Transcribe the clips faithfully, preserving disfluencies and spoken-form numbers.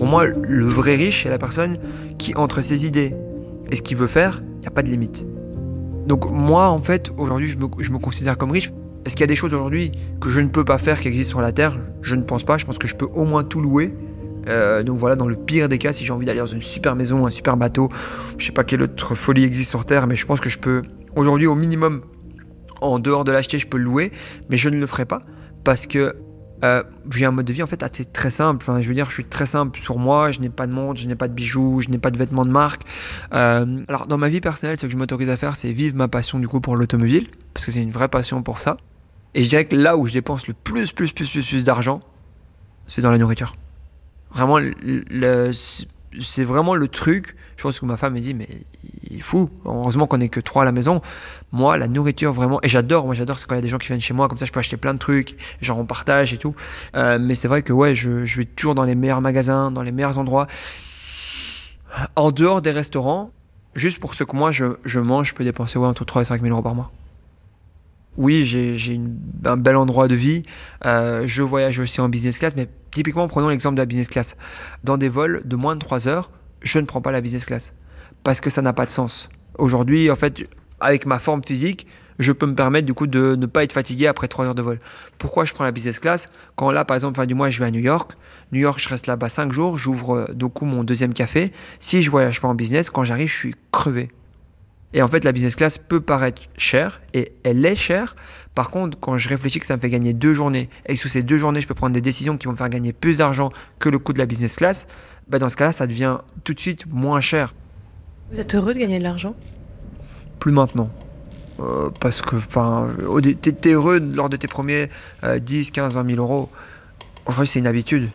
Pour moi, le vrai riche, c'est la personne qui, entre ses idées et ce qu'il veut faire, il n'y a pas de limite. Donc moi, en fait, aujourd'hui, je me, je me considère comme riche. Est-ce qu'il y a des choses aujourd'hui que je ne peux pas faire qui existent sur la Terre? Je ne pense pas. Je pense que je peux au moins tout louer. Euh, donc voilà, dans le pire des cas, si j'ai envie d'aller dans une super maison, un super bateau, je sais pas quelle autre folie existe sur Terre, mais je pense que je peux, aujourd'hui, au minimum, en dehors de l'acheter, je peux le louer, mais je ne le ferai pas parce que euh, j'ai un mode de vie en fait assez très simple. Enfin, je veux dire, je suis très simple sur moi. Je n'ai pas de montre, je n'ai pas de bijoux, je n'ai pas de vêtements de marque. Euh, alors, dans ma vie personnelle, ce que je m'autorise à faire, c'est vivre ma passion du coup pour l'automobile, parce que c'est une vraie passion pour ça. Et je dirais que là où je dépense le plus, plus, plus, plus, plus d'argent, c'est dans la nourriture. Vraiment, le, le, c'est vraiment le truc. Je pense que ma femme me dit, mais il est fou. Heureusement qu'on n'est que trois à la maison. Moi, la nourriture, vraiment. Et j'adore, moi j'adore, c'est quand il y a des gens qui viennent chez moi, comme ça je peux acheter plein de trucs, genre on partage et tout. Euh, mais c'est vrai que ouais, je, je vais toujours dans les meilleurs magasins, dans les meilleurs endroits. En dehors des restaurants, juste pour ce que moi je, je mange, je peux dépenser ouais, entre trois et cinq mille euros par mois. Oui, j'ai, j'ai une, un bel endroit de vie. Euh, je voyage aussi en business class, mais typiquement, prenons l'exemple de la business class. Dans des vols de moins de trois heures, je ne prends pas la business class parce que ça n'a pas de sens. Aujourd'hui, en fait, avec ma forme physique, je peux me permettre du coup de ne pas être fatigué après trois heures de vol. Pourquoi je prends la business class? Quand là, par exemple, fin du mois, je vais à New York. New York, je reste là-bas cinq jours. J'ouvre euh, du coup mon deuxième café. Si je voyage pas en business, quand j'arrive, je suis crevé. Et en fait, la business class peut paraître chère, et elle est chère. Par contre, quand je réfléchis que ça me fait gagner deux journées, et que sous ces deux journées, je peux prendre des décisions qui vont me faire gagner plus d'argent que le coût de la business class, bah dans ce cas-là, ça devient tout de suite moins cher. Vous êtes heureux de gagner de l'argent? Plus maintenant. Euh, parce que enfin, t'es, t'es heureux lors de tes premiers euh, dix, quinze, vingt mille euros. Aujourd'hui, c'est une habitude.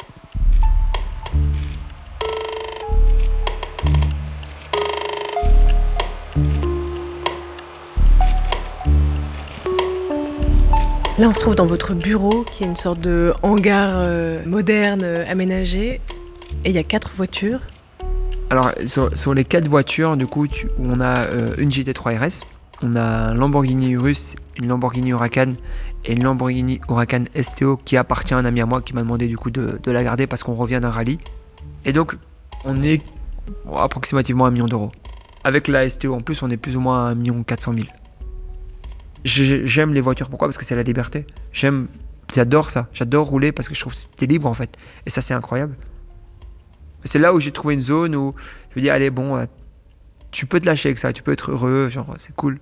Là, on se trouve dans votre bureau, qui est une sorte de hangar euh, moderne, euh, aménagé. Et il y a quatre voitures. Alors, sur, sur les quatre voitures, du coup, tu, on a euh, une G T trois R S, on a un Lamborghini Urus, une Lamborghini Huracan et une Lamborghini Huracan S T O qui appartient à un ami à moi qui m'a demandé du coup de, de la garder parce qu'on revient d'un rallye. Et donc, on est bon, approximativement à un million d'euros. Avec la S T O, en plus, on est plus ou moins à un million quatre cent mille. J'aime les voitures, pourquoi? Parce que c'est la liberté. J'aime, j'adore ça. J'adore rouler parce que je trouve que t'es libre en fait. Et ça, c'est incroyable. C'est là où j'ai trouvé une zone où je me dis, allez, bon, tu peux te lâcher avec ça, tu peux être heureux, genre, c'est cool.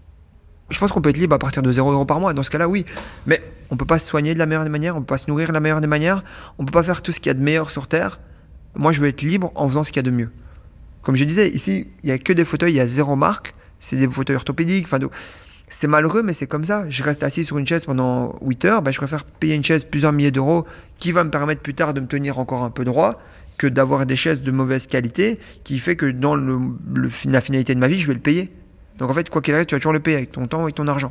Je pense qu'on peut être libre à partir de zéro euros par mois. Dans ce cas-là, oui. Mais on peut pas se soigner de la meilleure des manières, on peut pas se nourrir de la meilleure des manières, on peut pas faire tout ce qu'il y a de meilleur sur Terre. Moi, je veux être libre en faisant ce qu'il y a de mieux. Comme je disais, ici, il y a que des fauteuils, il y a zéro marque. C'est des fauteuils orthopédiques, enfin, c'est malheureux, mais c'est comme ça. Je reste assis sur une chaise pendant huit heures, ben je préfère payer une chaise plusieurs milliers d'euros qui va me permettre plus tard de me tenir encore un peu droit que d'avoir des chaises de mauvaise qualité qui fait que dans le, le, la finalité de ma vie, je vais le payer. Donc en fait, quoi qu'il arrive, tu vas toujours le payer avec ton temps et ton argent.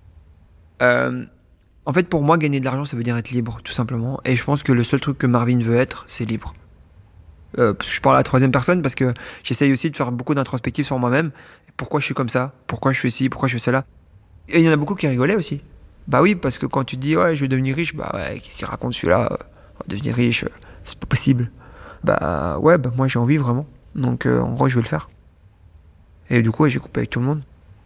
Euh, en fait, pour moi, gagner de l'argent, ça veut dire être libre, tout simplement. Et je pense que le seul truc que Marvin veut être, c'est libre. Euh, parce que je parle à la troisième personne parce que j'essaye aussi de faire beaucoup d'introspective sur moi-même. Pourquoi je suis comme ça? Pourquoi je fais ci? Pourquoi je fais cela? Et il y en a beaucoup qui rigolaient aussi. Bah oui, parce que quand tu te dis ouais, je vais devenir riche, bah ouais, qu'est-ce qu'il raconte celui-là? euh, Devenir riche, euh, c'est pas possible. Bah ouais, bah moi j'ai envie vraiment. Donc euh, en gros, je vais le faire. Et du coup, ouais, j'ai coupé avec tout le monde.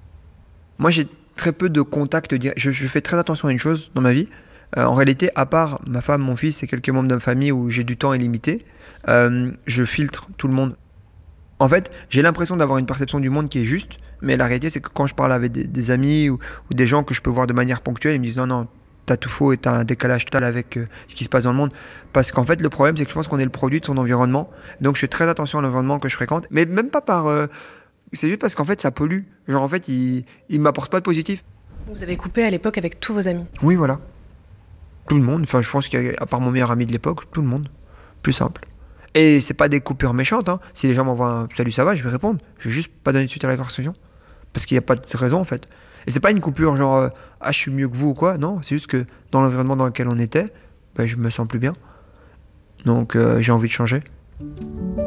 Moi, j'ai très peu de contacts. Je, je fais très attention à une chose dans ma vie. Euh, en réalité, à part ma femme, mon fils et quelques membres de ma famille où j'ai du temps illimité, euh, je filtre tout le monde. En fait, j'ai l'impression d'avoir une perception du monde qui est juste, mais la réalité, c'est que quand je parle avec des, des amis ou, ou des gens que je peux voir de manière ponctuelle, ils me disent non, non, t'as tout faux et t'as un décalage total avec euh, ce qui se passe dans le monde. Parce qu'en fait, le problème, c'est que je pense qu'on est le produit de son environnement. Donc, je fais très attention à l'environnement que je fréquente, mais même pas par. Euh, c'est juste parce qu'en fait, ça pollue. Genre, en fait, il, il m'apporte pas de positif. Vous avez coupé à l'époque avec tous vos amis? Oui, voilà. Tout le monde. Enfin, je pense qu'à part mon meilleur ami de l'époque, tout le monde. Plus simple. Et c'est pas des coupures méchantes, hein. Si les gens m'envoient un salut, ça va, je vais répondre. Je vais juste pas donner de suite à la conversation. Parce qu'il n'y a pas de raison en fait. Et c'est pas une coupure genre euh, ah je suis mieux que vous ou quoi, non, c'est juste que dans l'environnement dans lequel on était, ben, je me sens plus bien. Donc euh, j'ai envie de changer.